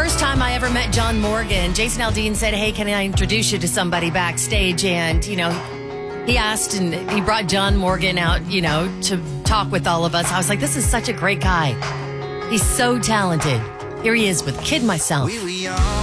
first time I ever met John Morgan, Jason Aldean said, hey, can I introduce you to somebody backstage? And, he asked and he brought John Morgan out, to talk with all of us. I was like, this is such a great guy. He's so talented. Here he is with Kid Myself.